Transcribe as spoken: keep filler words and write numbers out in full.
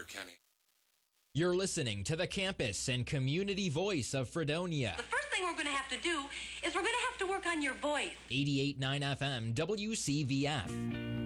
Kenny. You're listening to the campus and community voice of Fredonia. The first thing we're going to have to do is we're going to have to work on your voice. eighty-eight point nine F M W C V F.